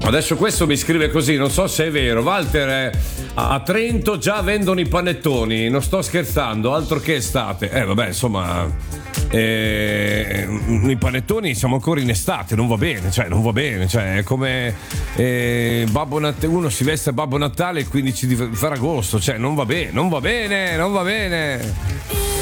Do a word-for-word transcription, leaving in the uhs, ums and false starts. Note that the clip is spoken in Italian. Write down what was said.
Adesso questo mi scrive così, non so se è vero. Walter, eh, a Trento già vendono i panettoni, non sto scherzando, altro che estate. Eh vabbè, insomma, eh, i panettoni siamo ancora in estate, non va bene, cioè non va bene, cioè è come eh, Babbo Natale, uno si veste a Babbo Natale il quindici di Ferragosto, cioè non va bene, non va bene, non va bene.